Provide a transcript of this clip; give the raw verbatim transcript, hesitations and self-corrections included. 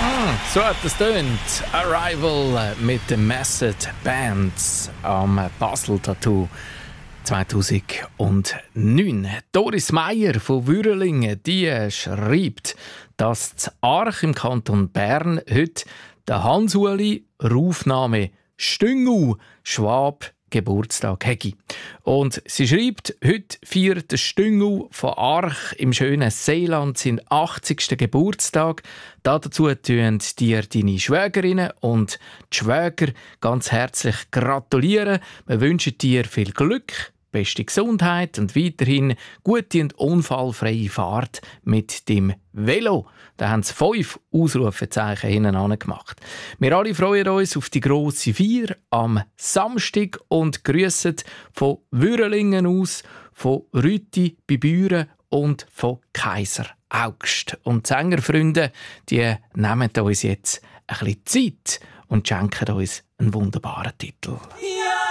So hat es tönt. Arrival mit den Messed Bands am Basel Tattoo zweitausendneun. Doris Meier von Würrelingen, die schreibt, dass das Arch im Kanton Bern heute der Hans-Uli Rufname Stüngau Schwab Geburtstag hätte. Und sie schreibt, heute feiert der Stüngau von Arch im schönen Seeland seinen achtzigsten Geburtstag. Dazu tun dir deine Schwägerinnen und die Schwäger ganz herzlich gratulieren. Wir wünschen dir viel Glück, beste Gesundheit und weiterhin gute und unfallfreie Fahrt mit dem Velo. Da haben sie fünf Ausrufezeichen hinten gemacht. Wir alle freuen uns auf die grosse Feier am Samstag und grüssen von Würrelingen aus, von Rüti bei Büren und von Kaiser Augst. Und die Sängerfreunde, die nehmen uns jetzt ein bisschen Zeit und schenken uns einen wunderbaren Titel. Ja.